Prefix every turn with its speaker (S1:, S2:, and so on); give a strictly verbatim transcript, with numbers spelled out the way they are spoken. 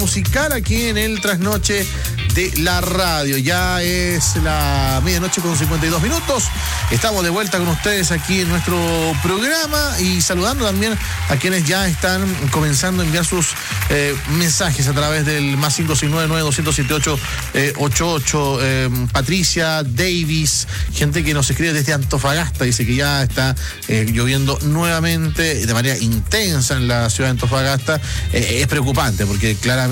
S1: musical aquí en el Trasnoche de la radio. Ya es la medianoche con cincuenta y dos minutos. Estamos de vuelta con ustedes aquí en nuestro programa y saludando también a quienes ya están comenzando a enviar sus eh, mensajes a través del más cinco seis nueve nueve dos siete ocho ocho ocho. Eh, Patricia Davis, gente que nos escribe desde Antofagasta, dice que ya está eh, lloviendo nuevamente de manera intensa en la ciudad de Antofagasta. Eh, es preocupante porque claramente